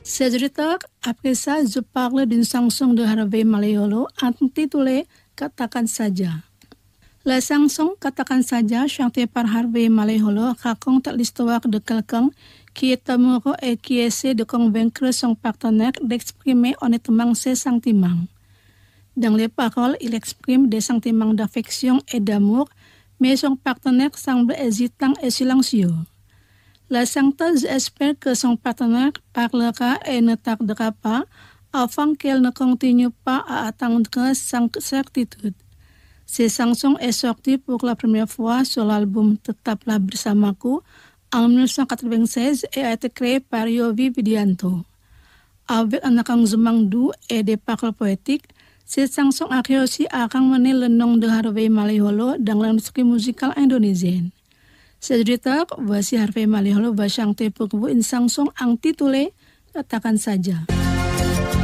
Cédric, après ça, je parle d'une chanson de Harvey Malleolo intitulée Katakan saja. La chanson Katakan saja, chantée par Harvey Malleolo, raconte l'histoire de quelqu'un qui est amoureux et qui essaie de convaincre son partenaire d'exprimer honnêtement ses sentiments. Dans les paroles, il exprime des sentiments d'affection et d'amour, mais son partenaire semble hésitant et silencieux. La chanteuse espère que son partenaire parlera et ne tardera pas afin qu'elle ne continue pas à attendre sans certitude. Cette chanson est sortie pour la première fois sur l'album Tetaplah Bersamaku en 1996 et a été créée par Yovie Widianto. Avec un arrangement doux et des paroles poétiques, cette chanson a réussi à ramener le nom de Harvey Malleolo dans l'industrie musicale indonésienne. Cédric, voici Harvey Malleolo va chanter pour vous une chanson intitulée Katakan saja.